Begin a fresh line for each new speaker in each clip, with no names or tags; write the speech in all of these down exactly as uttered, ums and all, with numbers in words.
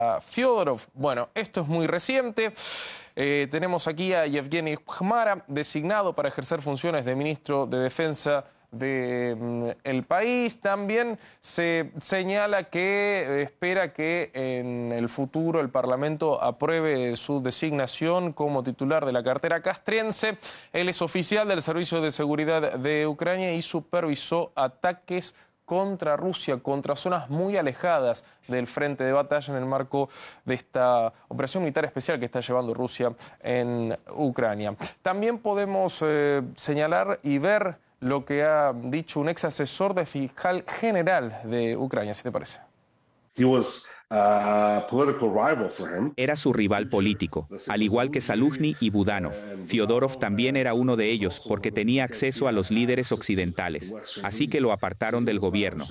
Fyodorov. Bueno, esto es muy reciente. Eh, tenemos aquí a Yevgeny Khmara, designado para ejercer funciones de ministro de Defensa del mm, país. También se señala que eh, espera que en el futuro el Parlamento apruebe su designación como titular de la cartera castrense. Él es oficial del Servicio de Seguridad de Ucrania y supervisó ataques contra Rusia, contra zonas muy alejadas del frente de batalla en el marco de esta operación militar especial que está llevando Rusia en Ucrania. También podemos eh, señalar y ver lo que ha dicho un ex asesor del fiscal general de Ucrania, si te parece.
He was a political rival for him.
Era su rival político, al igual que Zaluzhny y Budanov. Fyodorov también era uno de ellos porque tenía acceso a los líderes occidentales, así que lo apartaron del gobierno.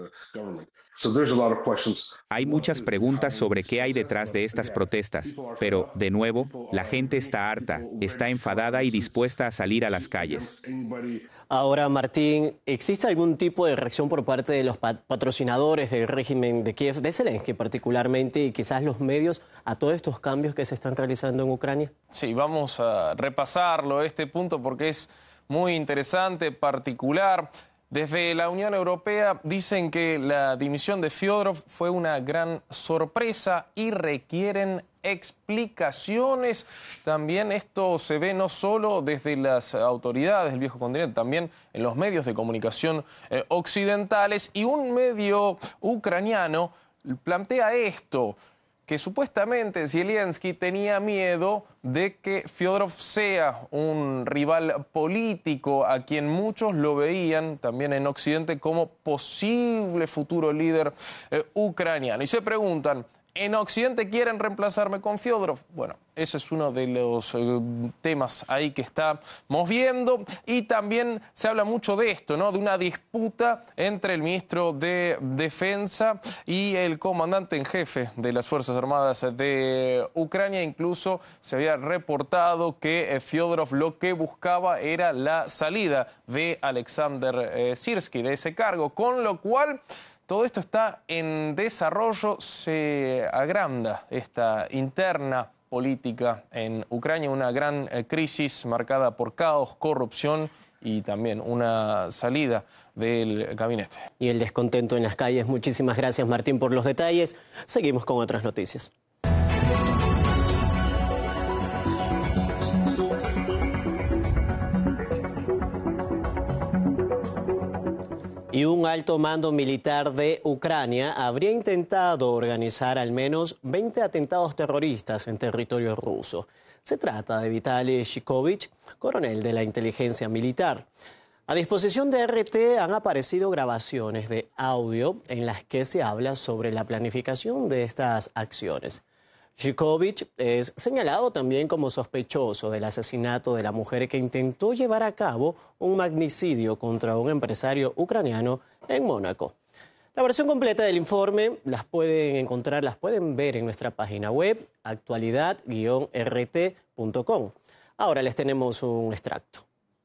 Hay muchas preguntas sobre qué hay detrás de estas protestas, pero, de nuevo, la gente está harta, está enfadada y dispuesta a salir a las calles.
Ahora, Martín, ¿existe algún tipo de reacción por parte de los patrocinadores del régimen de Kiev, de Zelensky particularmente, y quizás los medios, a todos estos cambios que se están realizando en Ucrania?
Sí, vamos a repasarlo, este punto, porque es muy interesante, particular. Desde la Unión Europea dicen que la dimisión de Fyodorov fue una gran sorpresa y requieren explicaciones. También esto se ve no solo desde las autoridades del viejo continente, también en los medios de comunicación eh, occidentales. Y un medio ucraniano plantea esto, que supuestamente Zelensky tenía miedo de que Fyodorov sea un rival político a quien muchos lo veían también en Occidente como posible futuro líder eh, ucraniano. Y se preguntan, ¿en Occidente quieren reemplazarme con Fyodorov? Bueno, ese es uno de los eh, temas ahí que estamos viendo. Y también se habla mucho de esto, ¿no? De una disputa entre el ministro de Defensa y el comandante en jefe de las Fuerzas Armadas de Ucrania. Incluso se había reportado que eh, Fyodorov lo que buscaba era la salida de Alexander eh, Sirsky de ese cargo, con lo cual todo esto está en desarrollo. Se agranda esta interna política en Ucrania, una gran eh, crisis marcada por caos, corrupción y también una salida del gabinete.
Y el descontento en las calles. Muchísimas gracias, Martín, por los detalles. Seguimos con otras noticias. Y un alto mando militar de Ucrania habría intentado organizar al menos veinte atentados terroristas en territorio ruso. Se trata de Vitaly Zhikovich, coronel de la inteligencia militar. A disposición de R T han aparecido grabaciones de audio en las que se habla sobre la planificación de estas acciones. Zhikovich es señalado también como sospechoso del asesinato de la mujer que intentó llevar a cabo un magnicidio contra un empresario ucraniano en Mónaco. La versión completa del informe las pueden encontrar, las pueden ver en nuestra página web actualidad guion r t punto com. Ahora les tenemos un extracto.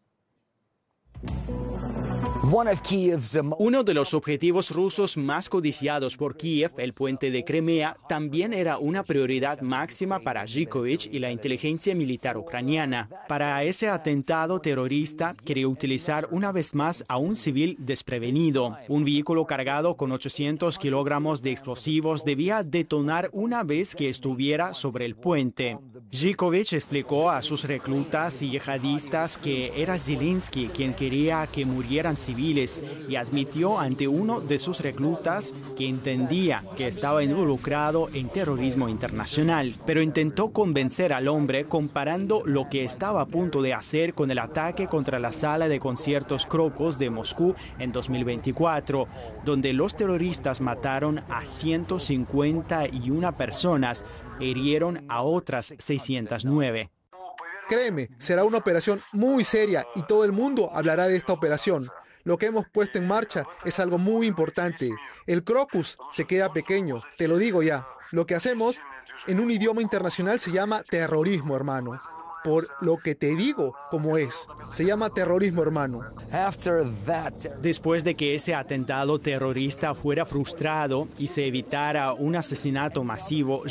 Uno de los objetivos rusos más codiciados por Kiev, el puente de Crimea, también era una prioridad máxima para Zhikovich y la inteligencia militar ucraniana. Para ese atentado terrorista, quería utilizar una vez más a un civil desprevenido. Un vehículo cargado con ochocientos kilogramos de explosivos debía detonar una vez que estuviera sobre el puente. Zhikovich explicó a sus reclutas y yihadistas que era Zelensky quien quería que murieran civiles y admitió ante uno de sus reclutas que entendía que estaba involucrado en terrorismo internacional, pero intentó convencer al hombre comparando lo que estaba a punto de hacer con el ataque contra la sala de conciertos Crocus de Moscú en dos mil veinticuatro, donde los terroristas mataron a ciento cincuenta y una personas, hirieron a otras seiscientas nueve.
Créeme, será una operación muy seria y todo el mundo hablará de esta operación. Lo que hemos puesto en marcha es algo muy importante. El Crocus se queda pequeño, te lo digo ya. Lo que hacemos en un idioma internacional se llama terrorismo, hermano. por lo que te digo como es. Se llama terrorismo, hermano.
Después de que ese atentado terrorista fuera frustrado y se evitara un asesinato masivo,